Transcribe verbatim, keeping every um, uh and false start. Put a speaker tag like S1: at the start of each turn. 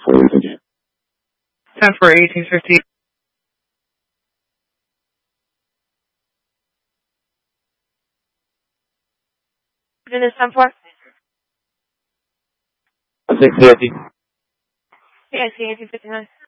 S1: ten for eighteen fifty.
S2: Then it's ten for?
S3: six fifty.
S2: Yeah, I see eighteen fifty-nine.